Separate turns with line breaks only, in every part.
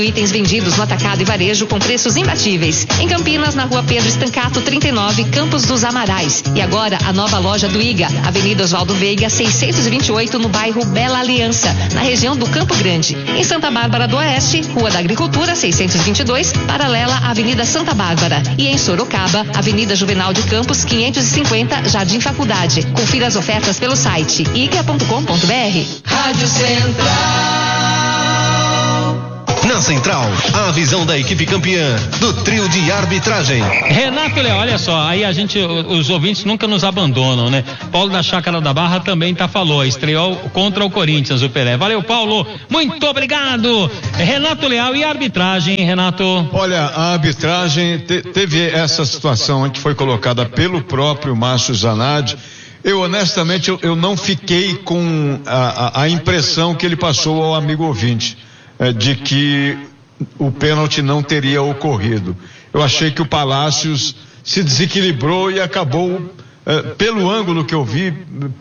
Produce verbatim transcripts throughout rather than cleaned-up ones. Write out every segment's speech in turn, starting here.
Itens vendidos no atacado e varejo com preços imbatíveis. Em Campinas, na rua Pedro Estancato trinta e nove, Campos dos Amarais. E agora a nova loja do I G A, Avenida Oswaldo Veiga, seiscentos e vinte e oito, no bairro Bela Aliança, na região do Campo Grande. Em Santa Bárbara do Oeste, Rua da Agricultura seiscentos e vinte e dois, paralela à Avenida Santa Bárbara. E em Sorocaba, Avenida Juvenal de Campos quinhentos e cinquenta, Jardim Faculdade. Confira as ofertas pelo site i g a ponto com ponto b r.
Rádio Central.
Na Central, a visão da equipe campeã do trio de arbitragem.
Renato Leal, olha só, aí a gente, os ouvintes nunca nos abandonam, né? Paulo da Chácara da Barra também tá falou, estreou contra o Corinthians, o Pelé. Valeu, Paulo, muito obrigado. Renato Leal, e a arbitragem, Renato?
Olha, a arbitragem te, teve essa situação que foi colocada pelo próprio Márcio Zanardi. Eu, honestamente, eu, eu não fiquei com a, a, a impressão que ele passou ao amigo ouvinte, é, de que o pênalti não teria ocorrido. Eu achei que o Palácios se desequilibrou e acabou, é, pelo ângulo que eu vi,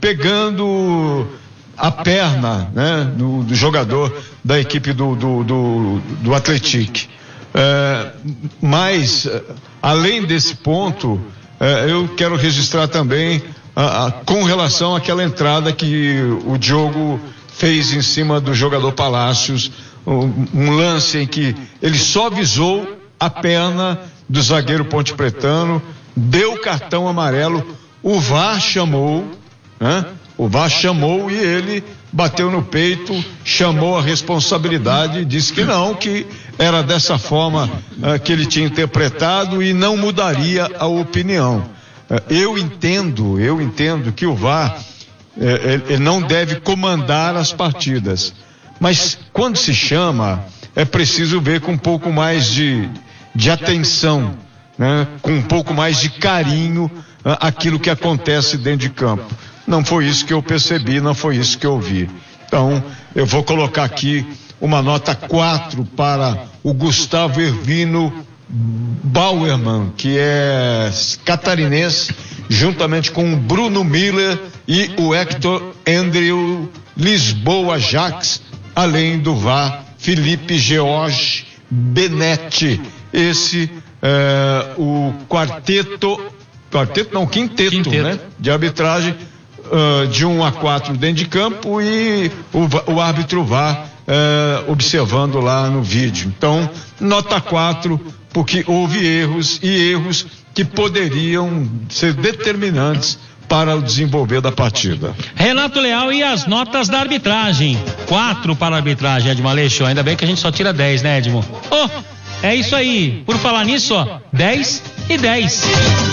pegando a perna, né, do, do jogador da equipe do, do, do, do Atlético. É, mas, além desse ponto, é, eu quero registrar também a, a, com relação àquela entrada que o Diogo fez em cima do jogador Palácios, um, um lance em que ele só visou a perna do zagueiro Ponte Pretano, deu cartão amarelo, o V A R chamou, né? O V A R chamou e ele bateu no peito, chamou a responsabilidade, disse que não, que era dessa forma uh, que ele tinha interpretado e não mudaria a opinião. Uh, eu entendo, eu entendo que o V A R uh, ele, ele não deve comandar as partidas, mas quando se chama é preciso ver com um pouco mais de, de atenção, né? Com um pouco mais de carinho uh, aquilo que acontece dentro de campo. Não foi isso que eu percebi, não foi isso que eu vi. Então, eu vou colocar aqui uma nota quatro para o Gustavo Ervino Bauerman, que é catarinense, juntamente com o Bruno Miller e o Hector Andrew Lisboa Jacques, além do V A R Felipe George Benetti. Esse é o quarteto, quarteto não, quinteto, quinteto. Né, de arbitragem, uh, de um a quatro dentro de campo e o, o árbitro V A R uh, observando lá no vídeo. Então, nota quatro, porque houve erros e erros que poderiam ser determinantes para o desenvolver da partida.
Renato Leal, e as notas da arbitragem? Quatro para a arbitragem, Edmo Aleixo. Ainda bem que a gente só tira dez, né, Edmo? Oh, é isso aí. Por falar nisso, ó, dez e dez.